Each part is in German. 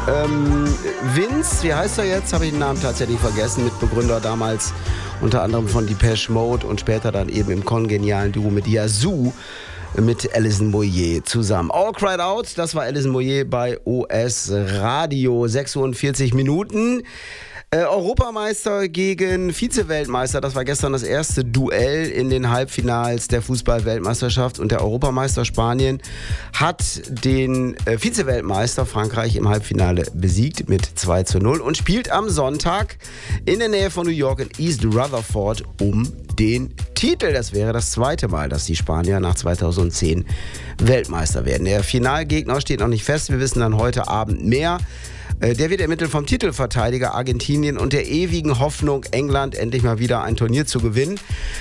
Vince, wie heißt er jetzt? Habe ich den Namen tatsächlich vergessen. Mitbegründer damals unter anderem von Depeche Mode und später dann eben im kongenialen Duo mit Yazoo mit Alison Moyet zusammen. All Cried Out, das war Alison Moyet bei OS Radio. 46 Minuten. Europameister gegen Vize-Weltmeister, das war gestern das erste Duell in den Halbfinals der Fußball-Weltmeisterschaft und der Europameister Spanien hat den Vize-Weltmeister Frankreich im Halbfinale besiegt mit 2:0 und spielt am Sonntag in der Nähe von New York in East Rutherford um den Titel. Das wäre das zweite Mal, dass die Spanier nach 2010 Weltmeister werden. Der Finalgegner steht noch nicht fest, wir wissen dann heute Abend mehr. Der wird ermittelt vom Titelverteidiger Argentinien und der ewigen Hoffnung, England endlich mal wieder ein Turnier zu gewinnen,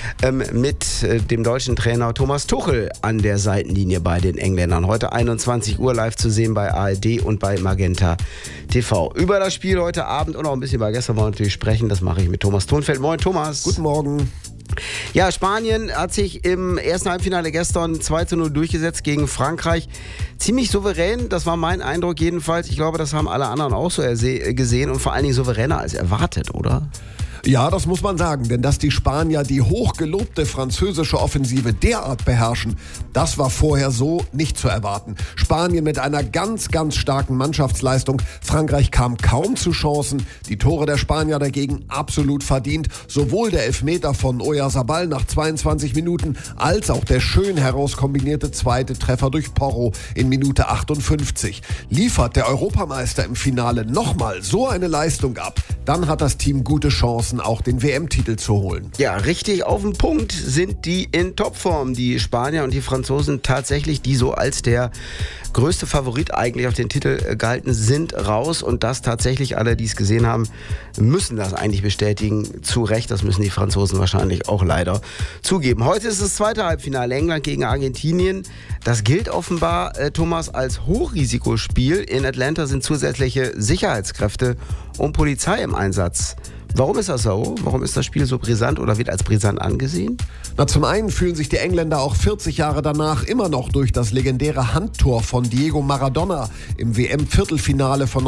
mit dem deutschen Trainer Thomas Tuchel an der Seitenlinie bei den Engländern. Heute 21 Uhr live zu sehen bei ARD und bei Magenta TV. Über das Spiel heute Abend und auch ein bisschen bei gestern wollen wir natürlich sprechen. Das mache ich mit Thomas Thonfeld. Moin Thomas. Guten Morgen. Ja, Spanien hat sich im ersten Halbfinale gestern 2:0 durchgesetzt gegen Frankreich. Ziemlich souverän, das war mein Eindruck jedenfalls. Ich glaube, das haben alle anderen auch so gesehen und vor allen Dingen souveräner als erwartet, oder? Ja, das muss man sagen, denn dass die Spanier die hochgelobte französische Offensive derart beherrschen, das war vorher so nicht zu erwarten. Spanien mit einer ganz, ganz starken Mannschaftsleistung. Frankreich kam kaum zu Chancen. Die Tore der Spanier dagegen absolut verdient. Sowohl der Elfmeter von Oyarzabal nach 22 Minuten als auch der schön herauskombinierte zweite Treffer durch Porro in Minute 58. Liefert der Europameister im Finale nochmal so eine Leistung ab, dann hat das Team gute Chancen, auch den WM-Titel zu holen. Ja, richtig auf den Punkt sind die in Topform, die Spanier und die Franzosen tatsächlich, die so als der größte Favorit eigentlich auf den Titel gehalten sind, raus und das tatsächlich alle, die es gesehen haben, müssen das eigentlich bestätigen. Zu Recht, das müssen die Franzosen wahrscheinlich auch leider zugeben. Heute ist das zweite Halbfinale, England gegen Argentinien. Das gilt offenbar, Thomas, als Hochrisikospiel. In Atlanta sind zusätzliche Sicherheitskräfte und Polizei im Einsatz. Warum ist das so? Warum ist das Spiel so brisant oder wird als brisant angesehen? Na, zum einen fühlen sich die Engländer auch 40 Jahre danach immer noch durch das legendäre Handtor von Diego Maradona im WM-Viertelfinale von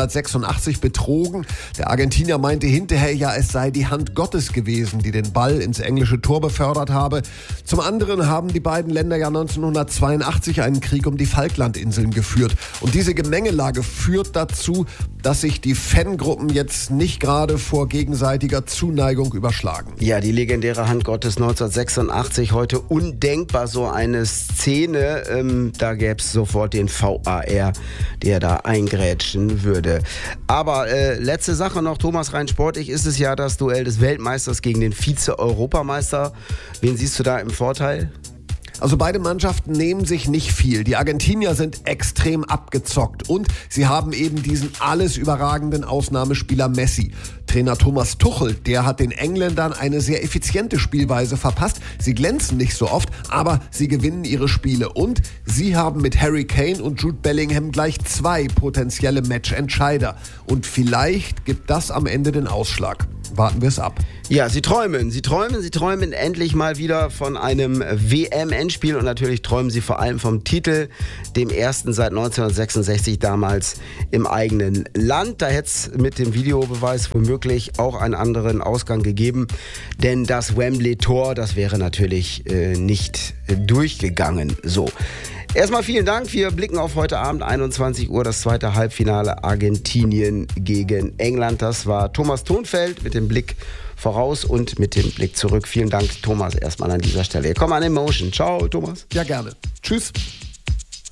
1986 betrogen. Der Argentinier meinte hinterher ja, es sei die Hand Gottes gewesen, die den Ball ins englische Tor befördert habe. Zum anderen haben die beiden Länder ja 1982 einen Krieg um die Falklandinseln geführt. Und diese Gemengelage führt dazu, dass sich die Fangruppen jetzt nicht gerade vor gegenseitiger Zuneigung überschlagen. Ja, die legendäre Hand Gottes 1986, heute undenkbar so eine Szene. Da gäbe es sofort den VAR, der da eingrätschen würde. Aber letzte Sache noch, Thomas, rein sportlich ist es ja das Duell des Weltmeisters gegen den Vize-Europameister. Wen siehst du da im Vorteil? Also beide Mannschaften nehmen sich nicht viel. Die Argentinier sind extrem abgezockt und sie haben eben diesen alles überragenden Ausnahmespieler Messi. Trainer Thomas Tuchel, der hat den Engländern eine sehr effiziente Spielweise verpasst. Sie glänzen nicht so oft, aber sie gewinnen ihre Spiele. Und sie haben mit Harry Kane und Jude Bellingham gleich zwei potenzielle Matchentscheider. Und vielleicht gibt das am Ende den Ausschlag. Warten wir es ab. Ja, sie träumen endlich mal wieder von einem WM-Endspiel und natürlich träumen sie vor allem vom Titel, dem ersten seit 1966 damals im eigenen Land. Da hätte es mit dem Videobeweis womöglich auch einen anderen Ausgang gegeben, denn das Wembley-Tor, das wäre natürlich nicht durchgegangen. So. Erstmal vielen Dank. Wir blicken auf heute Abend, 21 Uhr, das zweite Halbfinale Argentinien gegen England. Das war Thomas Thonfeld mit dem Blick voraus und mit dem Blick zurück. Vielen Dank, Thomas, erstmal an dieser Stelle. Wir kommen an Emotion. Ciao, Thomas. Ja, gerne. Tschüss.